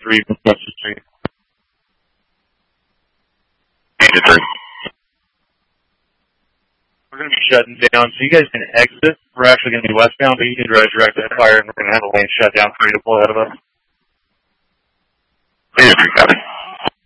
3, Webster Street. Danger 3. We're going to be shutting down, so you guys can exit. We're actually going to be westbound, but you can drive directly to fire, and we're going to have a lane shut down for you to pull out of us. Danger 3, copy.